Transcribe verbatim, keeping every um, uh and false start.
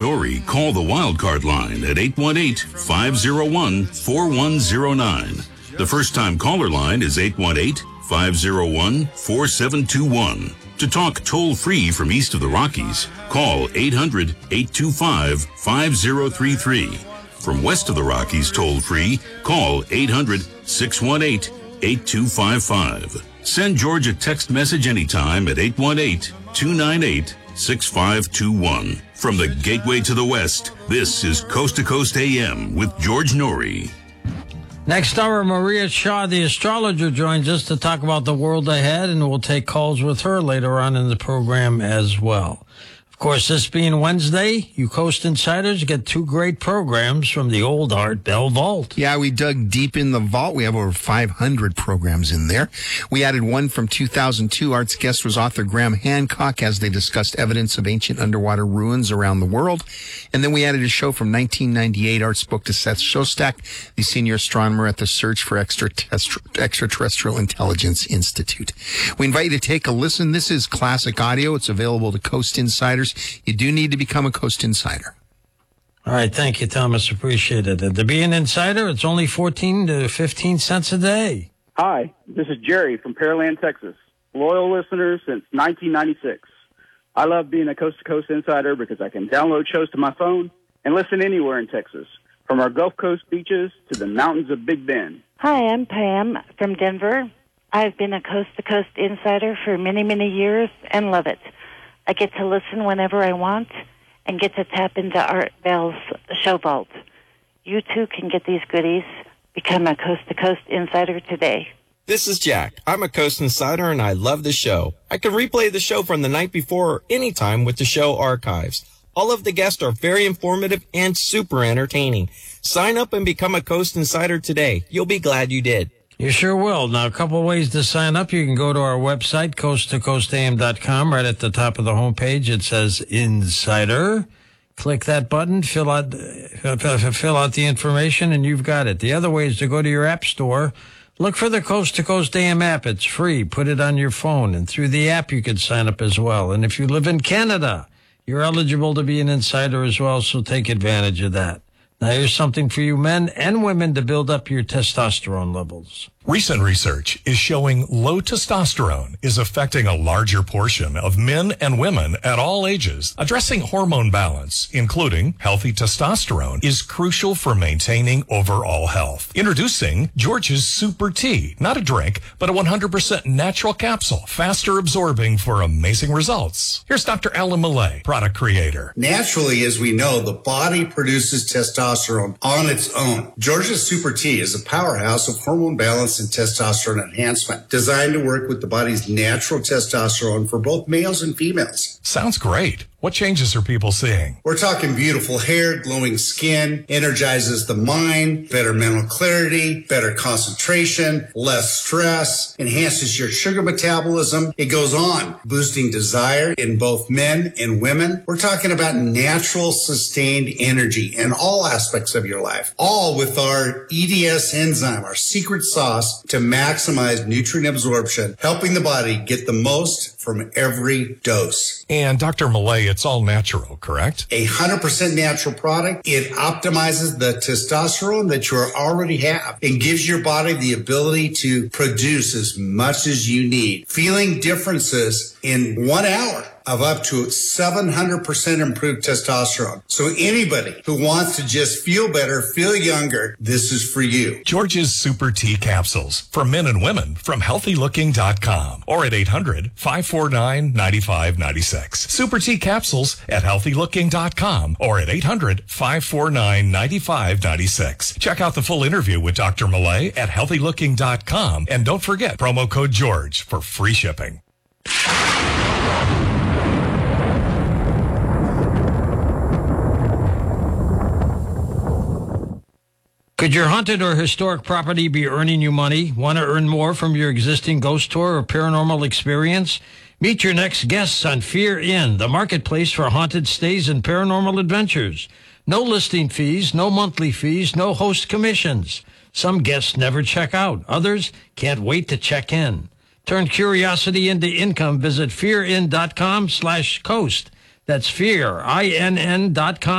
Nori, call the Wildcard line at eight one eight, five oh one, four one oh nine. The first-time caller line is eight one eight, five oh one, four seven two one. To talk toll-free from east of the Rockies, call eight hundred, eight two five, five oh three three. From west of the Rockies toll-free, call eight hundred, six one eight, eight two five five. Send George a text message anytime at eight one eight, two nine eight, six five two one. From the gateway to the west, this is Coast to Coast A M with George Noory. Next hour, Maria Shaw, the astrologer, joins us to talk about the world ahead, and we'll take calls with her later on in the program as well. Of course, this being Wednesday, you Coast Insiders get two great programs from the old Art Bell Vault. Yeah, we dug deep in the vault. We have over five hundred programs in there. We added one from two thousand two. Art's guest was author Graham Hancock as they discussed evidence of ancient underwater ruins around the world. And then we added a show from nineteen ninety-eight. Art spoke to Seth Shostak, the senior astronomer at the Search for Extraterrestrial Intelligence Institute. We invite you to take a listen. This is classic audio. It's available to Coast Insiders. You do need to become a Coast Insider. All right. Thank you, Thomas. Appreciate it. And to be an insider, it's only fourteen to fifteen cents a day. Hi, this is Jerry from Pearland, Texas. Loyal listener since nineteen ninety-six. I love being a Coast to Coast Insider because I can download shows to my phone and listen anywhere in Texas, from our Gulf Coast beaches to the mountains of Big Bend. Hi, I'm Pam from Denver. I've been a Coast to Coast Insider for many, many years and love it. I get to listen whenever I want and get to tap into Art Bell's show vault. You too can get these goodies. Become a Coast to Coast Insider today. This is Jack. I'm a Coast Insider and I love the show. I can replay the show from the night before or anytime with the show archives. All of the guests are very informative and super entertaining. Sign up and become a Coast Insider today. You'll be glad you did. You sure will. Now, a couple ways to sign up. You can go to our website, coast to coast a m dot com. Right at the top of the homepage, it says Insider. Click that button, fill out, fill out the information, and you've got it. The other way is to go to your app store. Look for the Coast to Coast A M app. It's free. Put it on your phone. And through the app, you can sign up as well. And if you live in Canada, you're eligible to be an insider as well, so take advantage of that. Now, here's something for you men and women to build up your testosterone levels. Recent research is showing low testosterone is affecting a larger portion of men and women at all ages. Addressing hormone balance, including healthy testosterone, is crucial for maintaining overall health. Introducing George's Super Tea. Not a drink, but a one hundred percent natural capsule, faster absorbing for amazing results. Here's Doctor Alan Millay, product creator. Naturally, as we know, the body produces testosterone on its own. George's Super Tea is a powerhouse of hormone balance and testosterone enhancement, designed to work with the body's natural testosterone for both males and females. Sounds great. What changes are people seeing? We're talking beautiful hair, glowing skin, energizes the mind, better mental clarity, better concentration, less stress, enhances your sugar metabolism. It goes on, boosting desire in both men and women. We're talking about natural, sustained energy in all aspects of your life, all with our E D S enzyme, our secret sauce to maximize nutrient absorption, helping the body get the most from every dose. And Doctor Millay, it's all natural, correct? A one hundred percent natural product. It optimizes the testosterone that you already have and gives your body the ability to produce as much as you need. Feeling differences in one hour of up to seven hundred percent improved testosterone. So anybody who wants to just feel better, feel younger, this is for you. George's Super Tea Capsules for men and women from healthy looking dot com or at eight hundred, five four nine, nine five nine six. Super Tea Capsules at healthy looking dot com or at eight hundred, five four nine, nine five nine six. Check out the full interview with Doctor Millay at healthy looking dot com and don't forget promo code George for free shipping. Could your haunted or historic property be earning you money? Want to earn more from your existing ghost tour or paranormal experience? Meet your next guests on Fear Inn, the marketplace for haunted stays and paranormal adventures. No listing fees, no monthly fees, no host commissions. Some guests never check out. Others can't wait to check in. Turn curiosity into income. Visit fear inn dot com slash coast. That's fear, I N N dot com.